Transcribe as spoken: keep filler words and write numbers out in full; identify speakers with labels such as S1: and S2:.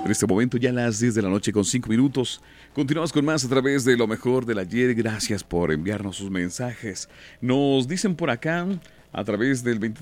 S1: En este momento ya las diez de la noche con cinco minutos. Continuamos con más a través de lo mejor del ayer. Gracias por enviarnos sus mensajes. Nos dicen por acá a través del